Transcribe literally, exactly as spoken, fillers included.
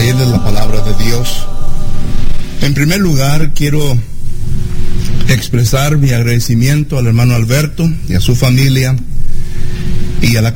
leerles la palabra de Dios. En primer lugar, quiero expresar mi agradecimiento al hermano Alberto y a su familia y a la